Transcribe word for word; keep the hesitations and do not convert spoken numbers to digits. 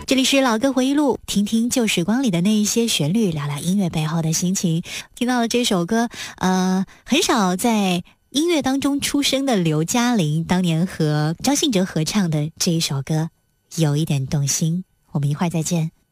这里是老歌回忆录，听听旧时光里的那一些旋律，聊聊音乐背后的心情。听到了这首歌，呃，很少在音乐当中出生的刘嘉玲当年和张信哲合唱的这一首歌，有一点动心。我们一会儿再见。